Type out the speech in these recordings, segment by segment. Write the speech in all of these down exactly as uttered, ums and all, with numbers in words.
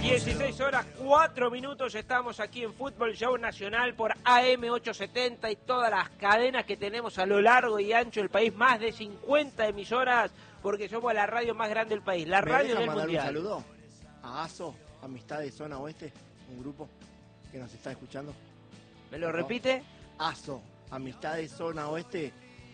dieciséis horas, cuatro minutos, estamos aquí en Fútbol Show Nacional por A M ochocientos setenta y todas las cadenas que tenemos a lo largo y ancho del país, más de cincuenta emisoras, porque somos la radio más grande del país, la radio del mandar mundial. Un saludo a ASO, Amistad de Zona Oeste, un grupo que nos está escuchando. ¿Me lo repite? ASO, Amistad de Zona Oeste,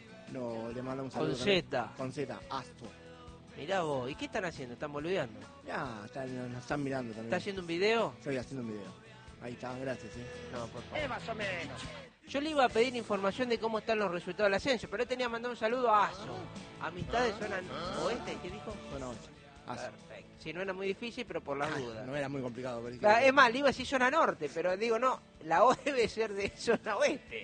no, le manda un saludo. Con Z. Con Z, ASO. Mirá vos, ¿y qué están haciendo? ¿Están boludeando? Ya, están, nos están mirando también. ¿Está haciendo un video? Estoy haciendo un video. Ahí está, gracias. ¿eh? No, por favor. Eh, más o menos. Yo le iba a pedir información de cómo están los resultados del ascenso, pero él tenía que mandar un saludo a ASO. Amistad de Zona Oeste, ¿qué dijo? Zona Oeste. ASO. Perfecto. Si no era muy difícil, pero por las dudas. No era muy complicado. Pero La, es más, le iba a decir Zona Norte, pero digo, no, la O debe ser de Zona Oeste.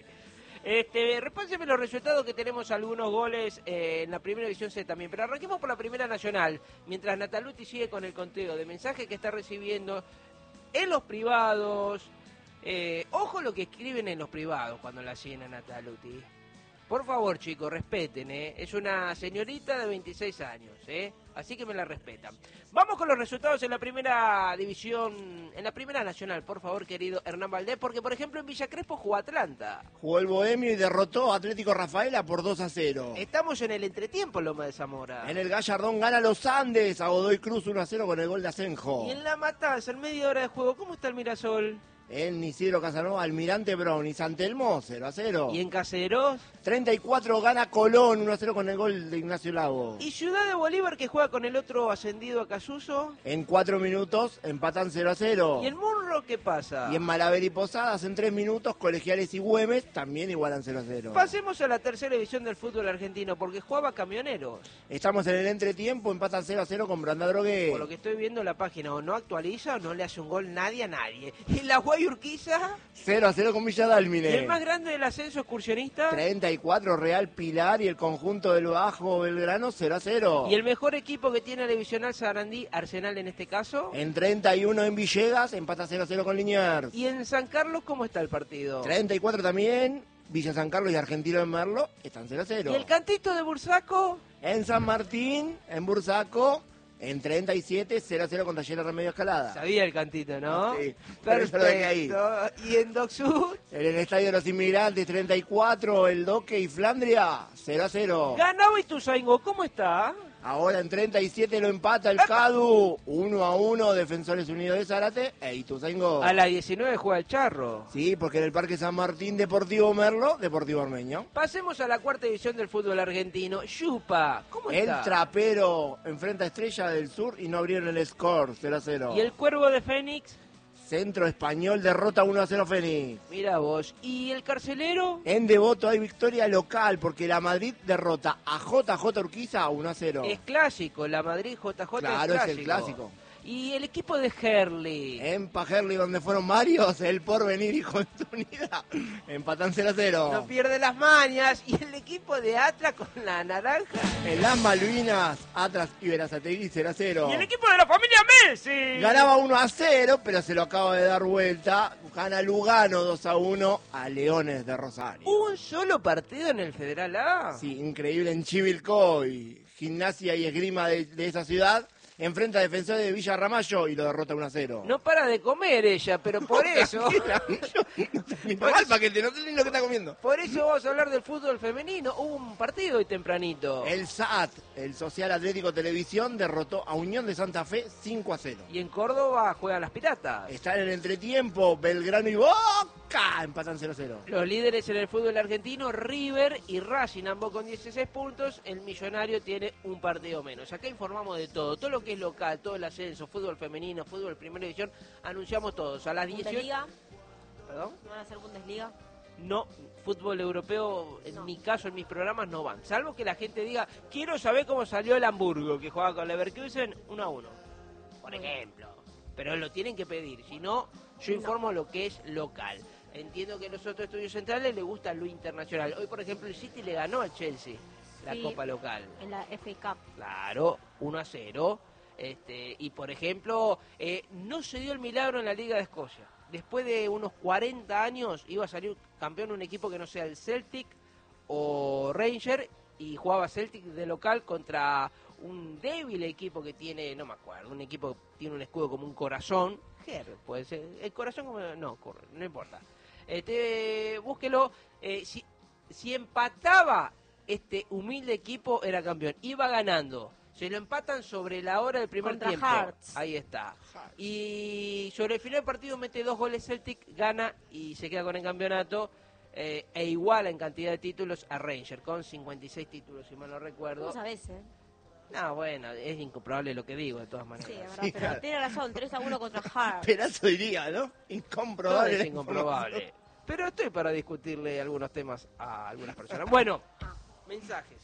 Este, repáseme los resultados, que tenemos algunos goles eh, en la primera división C también. Pero arranquemos por la primera nacional, mientras Nataluti sigue con el conteo de mensajes que está recibiendo en los privados. Eh, ojo lo que escriben en los privados cuando la siguen a Nataluti. Por favor, chicos, respeten, ¿eh? Es una señorita de veintiséis años, ¿eh? Así que me la respetan. Vamos con los resultados en la primera división, en la primera nacional, por favor, querido Hernán Valdés, porque, por ejemplo, en Villa Crespo jugó Atlanta. Jugó el Bohemio y derrotó a Atlético Rafaela por dos a cero. Estamos en el entretiempo, Loma de Zamora. En el Gallardón gana los Andes a Godoy Cruz uno a cero con el gol de Asenjo. Y en La Matanza, en media hora de juego, ¿cómo está el Mirasol? En Isidro Casanova, Almirante Brown y San Telmo, cero a cero. ¿Y en Caseros? treinta y cuatro gana Colón, uno a cero con el gol de Ignacio Lago. ¿Y Ciudad de Bolívar, que juega con el otro ascendido a Casuso? En cuatro minutos empatan cero a cero. ¿Y en Munro qué pasa? Y en Malaver y Posadas, en tres minutos, Colegiales y Güemes también igualan cero a cero. Pasemos a la tercera división del fútbol argentino, porque jugaba Camioneros. Estamos en el entretiempo, empatan cero a cero con Branda Drogué. Por lo que estoy viendo, la página o no actualiza o no le hace un gol nadie a nadie. ¿Y la Guay Urquiza? cero a cero con Villa Dálmine. ¿Y el más grande del ascenso excursionista? treinta y cuatro Real Pilar y el conjunto del Bajo Belgrano, cero a cero. ¿Y el mejor equipo que tiene la divisional Sarandí, Arsenal en este caso? En treinta y uno en Villegas, empata cero a cero con Liniers. ¿Y en San Carlos cómo está el partido? treinta y cuatro también, Villa San Carlos y Argentino de Merlo están cero a cero. ¿Y el cantito de Bursaco? En San Martín, en Bursaco, en treinta y siete, cero a cero con Talleres Remedio Escalada. Sabía el cantito, ¿no? Sí, pero eso lo dejé ahí. Perfecto. ¿Y en Docsud? En el Estadio de los Inmigrantes, treinta y cuatro, el Doque y Flandria, cero a cero. Ganaba Ituzaingó, ¿cómo está? Ahora en treinta y siete lo empata el Cadu, uno a uno, Defensores Unidos de Zárate e Ituzaingó. A la diecinueve juega el Charro. Sí, porque en el Parque San Martín, Deportivo Merlo, Deportivo Ormeño. Pasemos a la cuarta división del fútbol argentino. Yupa, ¿cómo El está? Trapero enfrenta a Estrella del Sur y no abrieron el score, cero a cero. ¿Y el Cuervo de Fénix? Centro Español derrota uno a cero Fénix. Mira vos. ¿Y el Carcelero? En Devoto hay victoria local porque la Madrid derrota a J J Urquiza uno a cero. Es clásico, la Madrid J J Claro, es es clásico. el clásico. ¿Y el equipo de Herley? En Pajerli, donde fueron varios, el Porvenir y Juventud Unida empatan cero a cero. No pierde las mañas. ¿Y el equipo de Atlas con la naranja? En las Malvinas, Atlas y Berazategui cero a cero. ¿Y el equipo de la familia Messi? Ganaba uno a cero, pero se lo acaba de dar vuelta. Gana Lugano dos a uno a Leones de Rosario. ¿Un solo partido en el Federal A? Sí, increíble en Chivilcoy. Gimnasia y esgrima de, de esa ciudad. Enfrenta a Defensores de Villa Ramallo y lo derrota uno a cero. No para de comer ella, pero por eso... Ni para mal paquete, no sé ni lo que está comiendo. Por eso vamos a hablar del fútbol femenino. Hubo un partido hoy tempranito. El S A T, el Social Atlético Televisión, derrotó a Unión de Santa Fe cinco a cero. Y en Córdoba juegan las Piratas. Está en el entretiempo, Belgrano y Boca empatan cero a cero. Los líderes en el fútbol argentino, River y Racing, ambos con dieciséis puntos. El Millonario tiene un partido menos. Acá informamos de todo, todo lo que es local, todo el ascenso, fútbol femenino, fútbol primera división, anunciamos todos. A las dieciocho... ¿Bundesliga? ¿Perdón? ¿No van a hacer Bundesliga? No, fútbol europeo, en No. mi caso, en mis programas, no van. Salvo que la gente diga, quiero saber cómo salió el Hamburgo, que juega con Leverkusen uno a uno. Por ejemplo. Pero lo tienen que pedir, si no, yo informo lo que es local. Entiendo que a los otros estudios centrales les gusta lo internacional. Hoy, por ejemplo, el City le ganó al Chelsea la Sí, Copa Local. En la F A Cup. Claro, uno a cero. Este, y, por ejemplo, eh, no se dio el milagro en la Liga de Escocia. Después de unos cuarenta años iba a salir campeón un equipo que no sea el Celtic o Ranger, y jugaba Celtic de local contra un débil equipo que tiene, no me acuerdo, un equipo que tiene un escudo como un corazón, Ger, puede ser, el corazón como, no, no importa. Este, búsquelo, eh, si, si empataba este humilde equipo era campeón, iba ganando, se lo empatan sobre la hora del primer Contra tiempo, Hearts. ahí está, y sobre el final del partido mete dos goles Celtic, gana y se queda con el campeonato. Eh, e iguala en cantidad de títulos a Ranger, con cincuenta y seis títulos, si mal no recuerdo. ¿Cómo sabés, eh? No, bueno, es incomprobable lo que digo, de todas maneras. Sí, es verdad, Sí, pero claro. tiene razón, tres a uno contra Hart. Perazo diría, ¿no? No Incomprobable. es incomprobable. Pero estoy para discutirle algunos temas a algunas personas. Bueno, mensajes.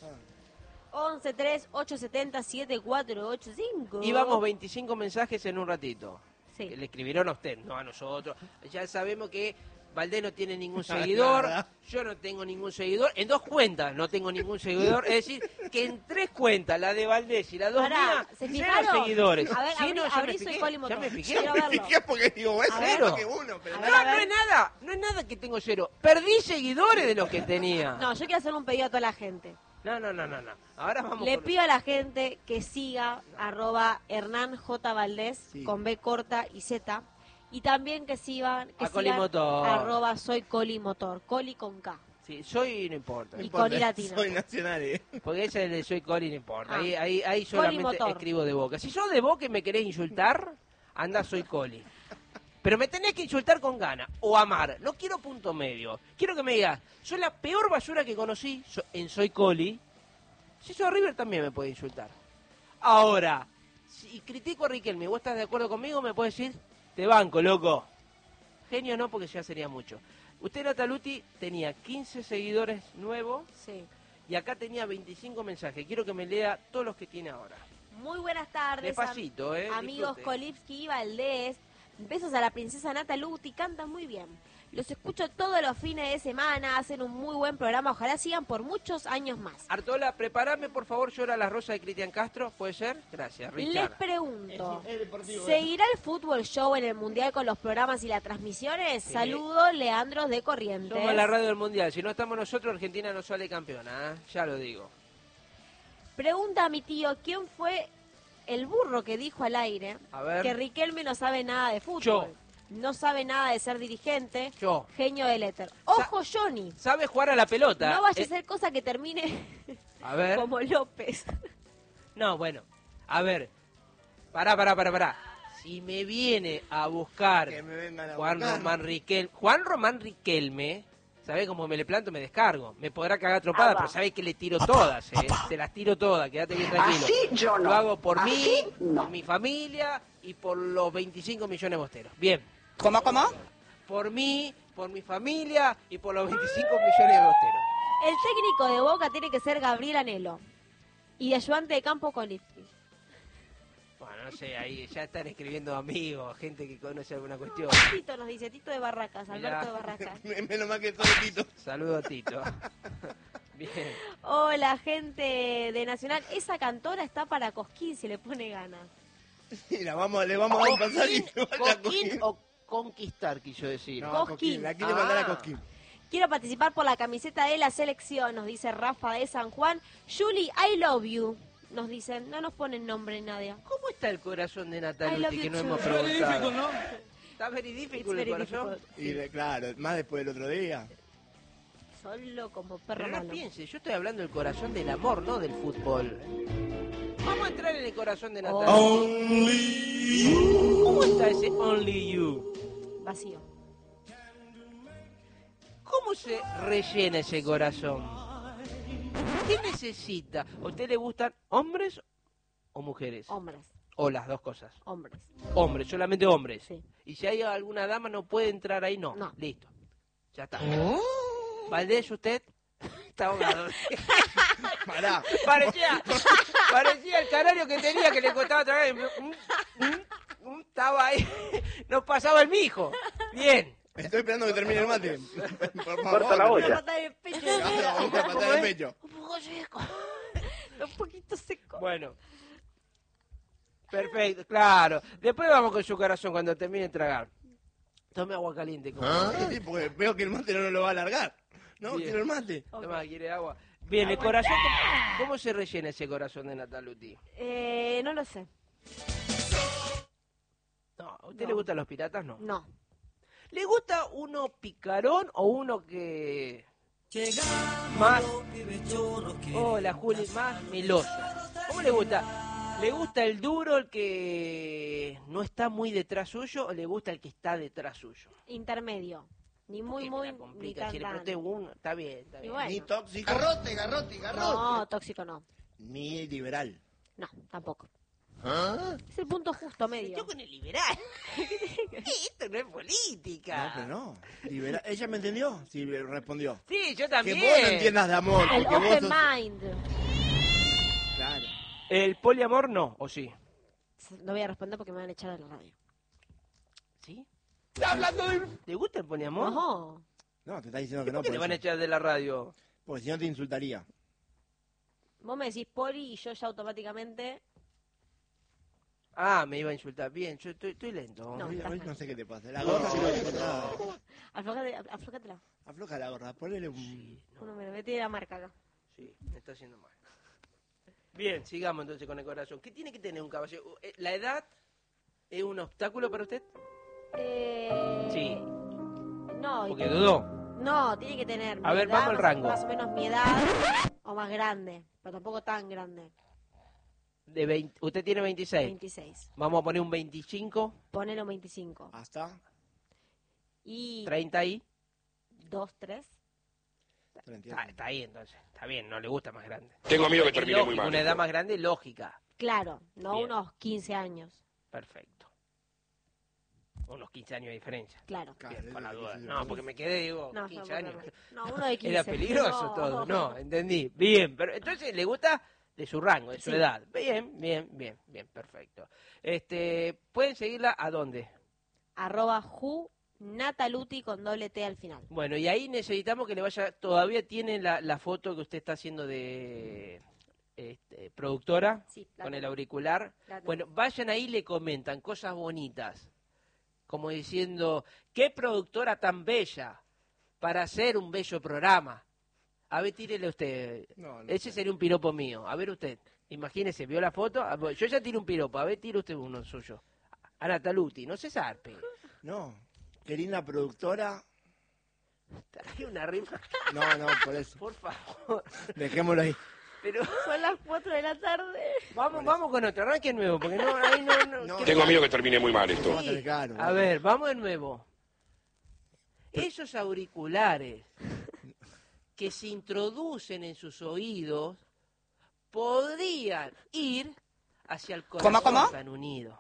once tres ocho setenta siete cuatro ocho cinco. Y vamos veinticinco mensajes en un ratito. Sí. Que le escribieron a usted, no a nosotros. Ya sabemos que Valdés no tiene ningún seguidor, Nada. yo no tengo ningún seguidor, en dos cuentas no tengo ningún seguidor, es decir, que en tres cuentas, la de Valdés y la dos Pará, mías, ¿se cero fijaron? seguidores. A ver, Sí, abrí- no, ya abrí me Soy fijé, Coli Motor. ya me fijé. Quiero verlo. Fijé porque digo, es A cero ver. que uno, pero A no. ver, No, a no es nada, no es nada que tengo cero. Perdí seguidores de los que tenía. No, yo quiero hacer un pedido a toda la gente. No, no, no, no, no. Ahora vamos Le con- pido a la gente que siga arroba Hernán J. Valdés Sí. con B corta y Z. Y también que sigan, que A sigan Colimotor. arroba soy Colimotor. Coli con K. Sí, soy, no importa. Y importa, con I latina. Soy nacional, eh. Porque ese es el de soy Coli, no importa. Ah. Ahí, ahí, ahí solamente Motor. escribo de boca. Si sos de boca y me querés insultar, anda soy Coli. Pero me tenés que insultar con ganas o amar. No quiero punto medio. Quiero que me digas, soy la peor basura que conocí so- en Soy Coli. Si sos River también me puede insultar. Ahora, si critico a Riquelme y vos estás de acuerdo conmigo, me puedes decir, te banco, loco. Genio no, porque ya sería mucho. Usted, Nataluti, tenía quince seguidores nuevos Sí. y acá tenía veinticinco mensajes. Quiero que me lea todos los que tiene ahora. Muy buenas tardes. Despacito, ¿eh? Amigos Disfrute. Kolipsky y Valdés. Besos a la princesa Nataluti, cantan muy bien. Los escucho todos los fines de semana, hacen un muy buen programa, ojalá sigan por muchos años más. Artola, prepárame, por favor, Llora la Rosa de Cristian Castro, ¿puede ser? Gracias, Les Richard. pregunto, Es- es deportivo, ¿seguirá el fútbol show en el Mundial con los programas y las transmisiones? Sí. Saludos, Leandros de Corrientes. Somos la radio del Mundial. Si no estamos nosotros, Argentina no sale campeona, ¿eh? Ya lo digo. Pregunta a mi tío, ¿quién fue el burro que dijo al aire A ver. que Riquelme no sabe nada de fútbol? Yo. No sabe nada de ser dirigente. Yo. Genio del éter. Ojo, Johnny. ¿Sabe jugar a la pelota? No vaya Eh, a ser cosa que termine A ver. como López. No, bueno. A ver. Pará, pará, pará, pará. Si me viene a buscar Que me vengan a Juan buscar. Román Riquelme, Juan Román Riquelme, ¿sabés cómo me le planto? Me descargo. Me podrá cagar tropada, pero sabés que le tiro todas, ¿eh? Se las tiro todas, quédate bien tranquilo. Así yo no. Lo hago por mí, Así no. por mi familia y por los veinticinco millones de bosteros. Bien. ¿Cómo, cómo? Por mí, por mi familia y por los veinticinco millones de bosteros. El técnico de Boca tiene que ser Gabriel Anelo. Y de ayudante de campo Kolipsky. Bueno, no sé, ahí ya están escribiendo amigos, gente que conoce alguna cuestión. Tito nos dice, Tito de Barracas, Mirá. Alberto de Barracas. Menos mal que soy Tito. Saludo a Tito. Bien. Hola, gente de Nacional. Esa cantora está para Cosquín si le pone ganas. Mira, vamos, le vamos a dar un pasaje y Coquín, se vaya a Coquín Coquín. o conquistar, quiso decir. No, Cosquín. Coquín. La quiere mandar a Ah. Cosquín. Quiero participar por la camiseta de la selección, nos dice Rafa de San Juan. Julie, I love you. Nos dicen, no nos ponen nombre nadie. ¿Cómo está el corazón de I love Nataluti you que no too. hemos preguntado? Está very difficult It's el very corazón. difficult. Y de- claro, más después del otro día. Solo como perro Pero no malo. piense, yo estoy hablando del corazón del amor, no del fútbol. Vamos a entrar en el corazón de Nataluti. Oh. ¿Cómo está ese Only You? Vacío. ¿Cómo se rellena ese corazón? ¿Qué necesita? ¿A usted le gustan hombres o mujeres? Hombres, O las dos cosas. hombres. Hombres, solamente hombres. Sí. Y si hay alguna dama no puede entrar ahí, no. No. Listo. Ya está. Valdés, usted está ahogado. Pará. parecía, parecía el canario que tenía que le costaba tragar. Mm, mm, mm, Estaba ahí. No pasaba el mijo. Bien. Estoy esperando que termine el mate. Por favor. Corta la Una olla. patada en el pecho. Una patada en el pecho. Un poco seco. Un poquito seco. Bueno. Perfecto, claro. Después vamos con su corazón cuando termine de tragar. Tome agua caliente. Como... Sí, porque veo que el mate no lo va a alargar. No, Bien. quiero el mate. Toma, quiere agua. Bien, el corazón, ¿cómo, cómo se rellena ese corazón de Nataluti? Eh, no lo sé. No, ¿a usted No. le gustan los piratas? No. No. ¿Le gusta uno picarón o uno que más, hola Juli, más meloso? ¿Cómo le gusta? ¿Le gusta el duro, el que no está muy detrás suyo, o le gusta el que está detrás suyo? Intermedio. Ni muy, ¿Por qué me muy, la ni complica? tan, Si le tan. pregunté uno, está bien, está Y bien. bueno. Ni tóxico, Garrote, garrote, garrote. No, tóxico no. ni liberal. No, tampoco. ¿Ah? Es el punto justo medio. Metió con el liberal. Esto no es política. No, pero no. Liberal. ¿Ella me entendió? Sí, me respondió. Sí, yo Que también. vos no entiendas de amor. El porque vos open sos- mind. Claro. ¿El poliamor no, o sí? No voy a responder porque me van a echar de la radio. ¿Sí? ¿Está hablando de... ¿Te gusta el poliamor? No. No, te está diciendo ¿Y que no. por qué por le van a eso. echar de la radio? Porque si no te insultaría. Vos me decís poli y yo ya automáticamente... Ah, me iba a insultar. Bien, yo estoy, estoy lento. No. Hoy, estás hoy mal. no sé qué te pasa. La gorra creo que está... Aflójate, aflójatela. Afloja la gorra, ponele un... Sí, no, Uno me lo mete la marca acá. sí, me está haciendo mal. Bien, sigamos entonces con el corazón. ¿Qué tiene que tener un caballero? Eh, ¿La edad es un obstáculo para usted? Eh... Sí. No, y Porque que- dudó. no, tiene que tener mi A ver, edad, vamos al más- rango. Más o menos mi edad o más grande, pero tampoco tan grande. De veinte, usted tiene veintiséis. veintiséis. Vamos a poner un veinticinco, Ponelo veinticinco. Hasta Y treinta y... dos, tres. treinta y Está, ocho. está ahí entonces. Está bien, no le gusta más grande. Tengo miedo que Es termine muy lógico, mal. una edad más grande, lógica. Claro, no Bien. unos quince años. Perfecto. Unos quince años de diferencia. Claro. Claro, Bien, es por la lo duda. que se- No, porque me quedé, digo, No, quince no, años. no, no, uno de quince. Era peligroso No. todo, no, entendí. Bien, pero entonces le gusta de su rango, de su Sí. edad. Bien, bien, bien, bien, perfecto. Este, ¿pueden seguirla a dónde? Arroba Ju Nataluti con doble T al final. Bueno, y ahí necesitamos que le vaya, todavía tiene la, la foto que usted está haciendo de este, productora, Sí, la con el tengo. auricular. La tengo. Bueno, vayan ahí y le comentan cosas bonitas, como diciendo, qué productora tan bella para hacer un bello programa. A ver, tírele usted. No, no Ese sé. sería un piropo mío. A ver usted, imagínese, vio la foto. A ver, yo ya tiro un piropo, a ver, tire usted uno suyo. A Nataluti, no se zarpe. No, qué linda productora. Trae una rima, No, no, por eso. por favor. Dejémoslo ahí. Pero Son las cuatro de la tarde. vamos, vamos con otro, arranque nuevo, porque no, ahí no, no. No. ¿qué Tengo pasa? miedo que termine muy mal esto. Va a ser caro, A ¿no? ver, vamos de nuevo. Esos auriculares que se introducen en sus oídos podrían ir hacia el corazón ¿Cómo, cómo? tan unido.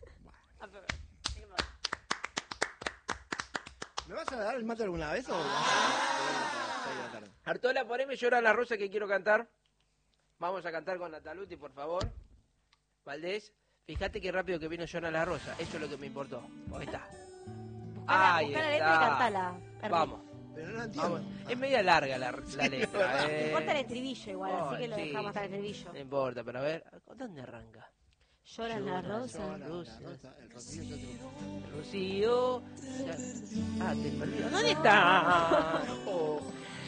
¿Me vas a dar el mate alguna vez o...? Seis de la tarde. Artola, poneme Llora la Rosa que quiero cantar. Vamos a cantar con Nataluti, por favor. Valdés, fíjate qué rápido que vino Llora la Rosa. Eso es lo que me importó. Ahí está. Buscá Ahí la, buscá la letra y está. cantala. Ernie. Vamos. Pero no entiendo. Vamos. Es media larga la, la letra. No eh. importa el estribillo igual, así Ay, que lo sí. dejamos hasta el estribillo. No importa, pero a ver, ¿dónde arranca? Lloran las rosas. La rosa, el rocío, yo te- Rocío. ya- Ah, te perdí. ¿Dónde está? Oh,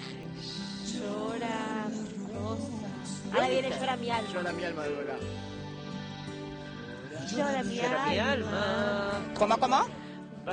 Lloran rosas. Ahora viene llora mi alma. Llora mi alma de volar. Llora mi llora mi alma. alma. ¿Cómo, cómo?